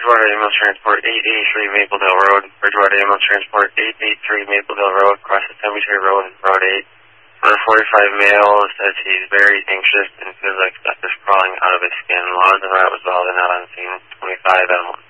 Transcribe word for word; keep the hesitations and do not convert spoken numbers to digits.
Bridgewater Ambulance Transport, eight eighty-three Mapledale Road. Bridgewater Ambulance Transport, eight eighty-three Mapledale Road, across the Cemetery Road and Road eight. For a forty-five male, says he's very anxious and feels like stuff is crawling out of his skin. Laws and Rat was called and not on scene. twenty-five M one.